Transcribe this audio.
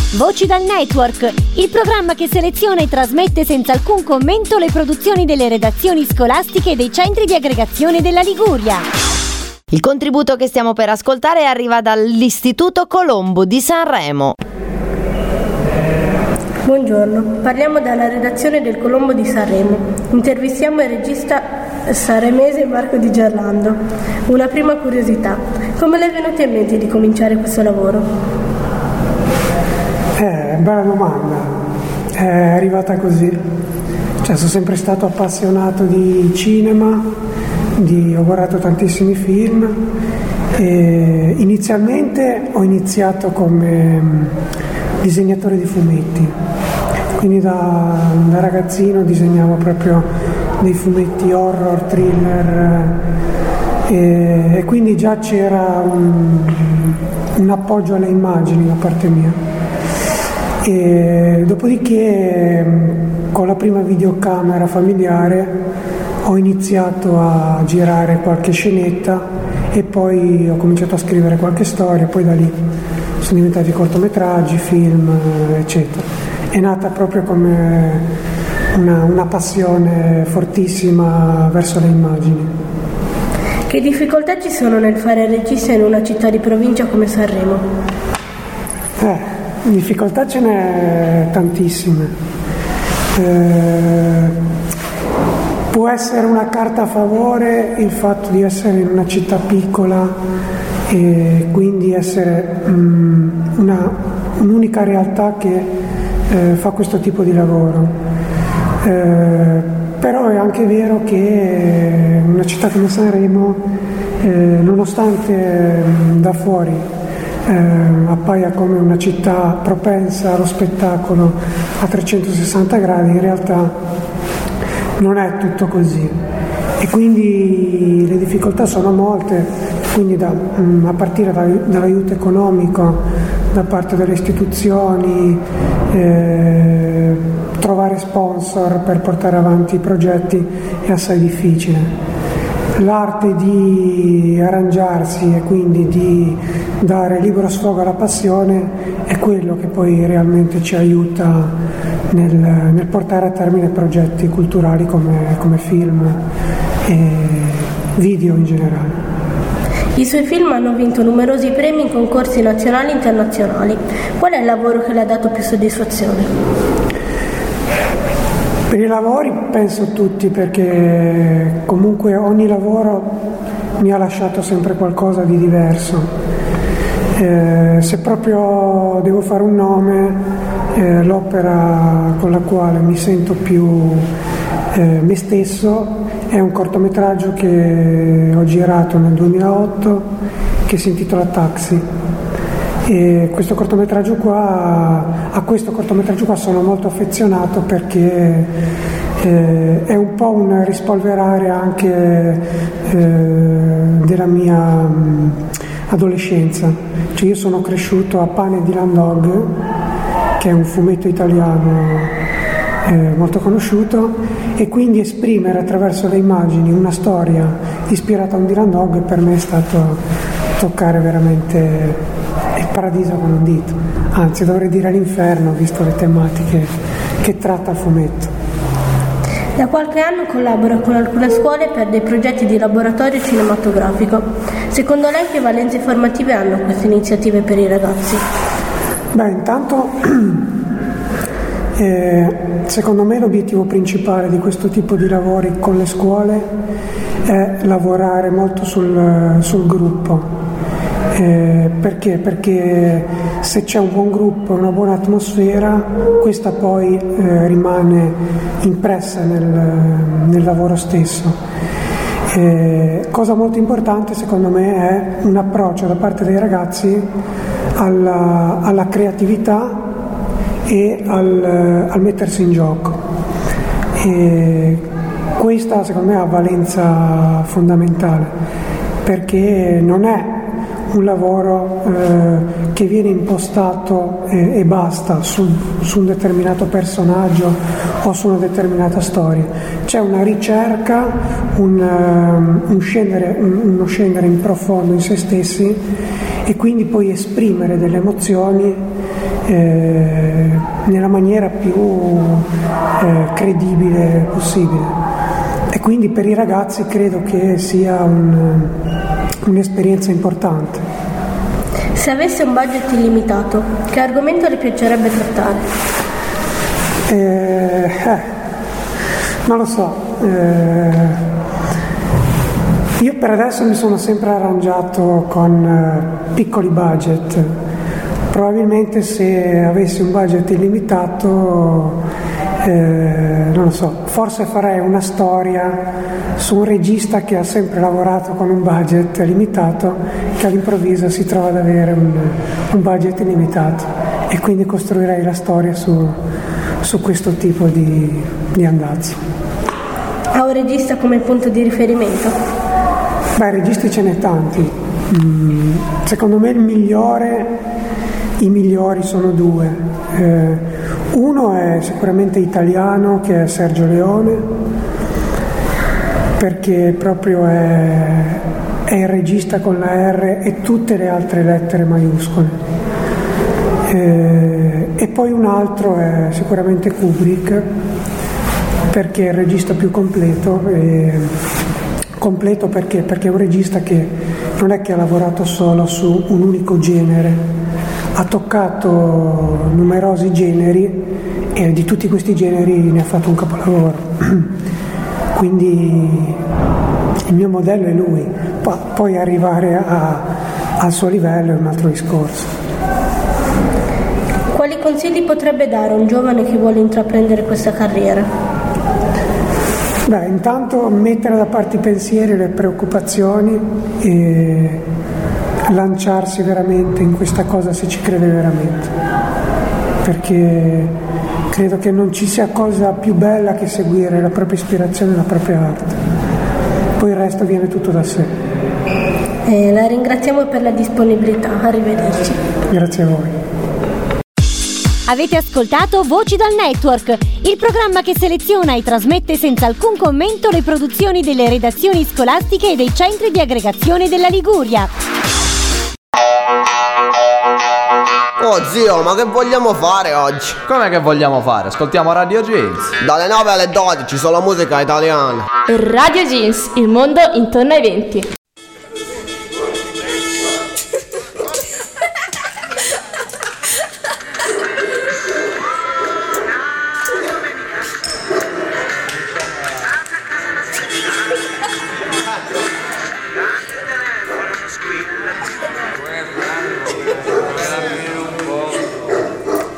Voci dal Network, il programma che seleziona e trasmette senza alcun commento le produzioni delle redazioni scolastiche e dei centri di aggregazione della Liguria. Il contributo che stiamo per ascoltare arriva dall'Istituto Colombo di Sanremo. Buongiorno, parliamo dalla redazione del Colombo di Sanremo. Intervistiamo il regista sanremese Marco Di Gerlando. Una prima curiosità: come le è venuto in mente di cominciare questo lavoro? Bella domanda. È arrivata così. Sono sempre stato appassionato di cinema, ho guardato tantissimi film e inizialmente ho iniziato come disegnatore di fumetti, quindi da ragazzino disegnavo proprio dei fumetti horror, thriller e quindi già c'era un appoggio alle immagini da parte mia. E dopodiché con la prima videocamera familiare ho iniziato a girare qualche scenetta e poi ho cominciato a scrivere qualche storia, poi da lì sono diventati cortometraggi, film, eccetera. È nata proprio come una passione fortissima verso le immagini. Che difficoltà ci sono nel fare il regista in una città di provincia come Sanremo? Difficoltà ce n'è tantissime. Può essere una carta a favore il fatto di essere in una città piccola e quindi essere un'unica realtà che fa questo tipo di lavoro. Però è anche vero che una città come Sanremo, nonostante da fuori appaia come una città propensa allo spettacolo a 360 gradi, in realtà non è tutto così e quindi le difficoltà sono molte, quindi a partire dall'aiuto economico da parte delle istituzioni, trovare sponsor per portare avanti i progetti è assai difficile. L'arte di arrangiarsi e quindi di dare libero sfogo alla passione è quello che poi realmente ci aiuta nel portare a termine progetti culturali come film e video in generale. I suoi film hanno vinto numerosi premi in concorsi nazionali e internazionali. Qual è il lavoro che le ha dato più soddisfazione? Per i lavori penso tutti, perché comunque ogni lavoro mi ha lasciato sempre qualcosa di diverso. Se proprio devo fare un nome, l'opera con la quale mi sento più me stesso è un cortometraggio che ho girato nel 2008 che si intitola Taxi. E a questo cortometraggio qua sono molto affezionato perché è un po' un rispolverare anche della mia adolescenza. Io sono cresciuto a Pane e Dylan Dog, che è un fumetto italiano molto conosciuto, e quindi esprimere attraverso le immagini una storia ispirata a un Dylan Dog per me è stato toccare veramente il paradiso con un dito, anzi dovrei dire l'inferno visto le tematiche che tratta il fumetto. Da qualche anno collabora con alcune scuole per dei progetti di laboratorio cinematografico. Secondo lei che valenze formative hanno queste iniziative per i ragazzi? Intanto secondo me l'obiettivo principale di questo tipo di lavori con le scuole è lavorare molto sul gruppo. Perché? Perché se c'è un buon gruppo, una buona atmosfera, questa poi rimane impressa nel lavoro stesso. Cosa molto importante secondo me è un approccio da parte dei ragazzi alla creatività e al mettersi in gioco. Questa secondo me ha valenza fondamentale, perché non è un lavoro che viene impostato e basta su un determinato personaggio o su una determinata storia. C'è una ricerca, uno scendere in profondo in se stessi e quindi poi esprimere delle emozioni nella maniera più credibile possibile. E quindi per i ragazzi credo che sia un'esperienza importante. Se avesse un budget illimitato, che argomento le piacerebbe trattare? Non lo so. Io per adesso mi sono sempre arrangiato con piccoli budget. Probabilmente se avessi un budget illimitato, non lo so, forse farei una storia su un regista che ha sempre lavorato con un budget limitato, che all'improvviso si trova ad avere un budget illimitato, e quindi costruirei la storia su questo tipo di andazzo. Ha un regista come punto di riferimento? Beh, registi ce n'è tanti. Secondo me i migliori sono due. Uno è sicuramente italiano, che è Sergio Leone, perché proprio è il regista con la R e tutte le altre lettere maiuscole. E poi un altro è sicuramente Kubrick, perché è il regista più completo. Completo perché è un regista che non è che ha lavorato solo su un unico genere, ha toccato numerosi generi e di tutti questi generi ne ha fatto un capolavoro. Quindi il mio modello è lui, poi arrivare al suo livello è un altro discorso. Quali consigli potrebbe dare a un giovane che vuole intraprendere questa carriera? Beh, intanto mettere da parte i pensieri e le preoccupazioni e lanciarsi veramente in questa cosa se ci crede veramente, perché credo che non ci sia cosa più bella che seguire la propria ispirazione e la propria arte, poi il resto viene tutto da sé. La ringraziamo per la disponibilità, arrivederci. Grazie a voi. Avete ascoltato Voci dal Network, il programma che seleziona e trasmette senza alcun commento le produzioni delle redazioni scolastiche e dei centri di aggregazione della Liguria. Oh zio, ma che vogliamo fare oggi? Com'è che vogliamo fare? Ascoltiamo Radio Jeans. Dalle 9 alle 12 solo musica italiana. Radio Jeans, il mondo intorno ai 20.